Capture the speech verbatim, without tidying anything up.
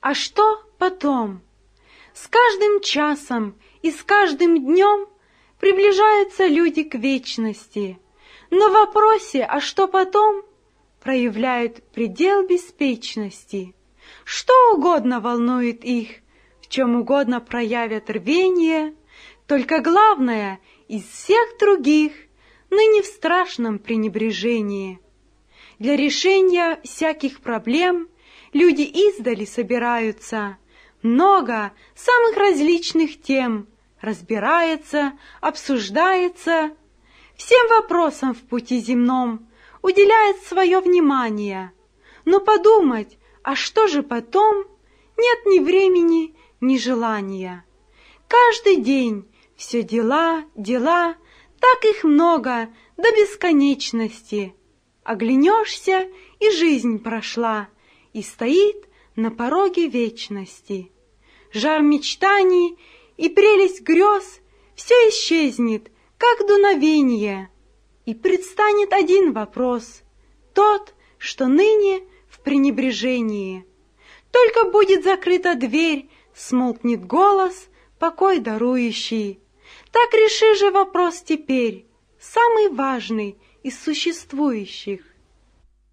А что потом? С каждым часом и с каждым днем приближаются люди к вечности, но в вопросе «а что потом?» проявляют предел беспечности. Что угодно волнует их, в чем угодно проявят рвение, только главное из всех других ныне в страшном пренебрежении. Для решения всяких проблем люди издали собираются, много самых различных тем разбирается, обсуждается, всем вопросам в пути земном уделяет свое внимание. Но подумать, а что же потом, нет ни времени, ни желания. Каждый день все дела, дела, так их много до бесконечности. Оглянешься, и жизнь прошла, и стоит на пороге вечности. Жар мечтаний и прелесть грез все исчезнет, как дуновенье, и предстанет один вопрос, тот, что ныне в пренебрежении. Только будет закрыта дверь, смолкнет голос, покой дарующий. Так реши же вопрос теперь, самый важный из существующих.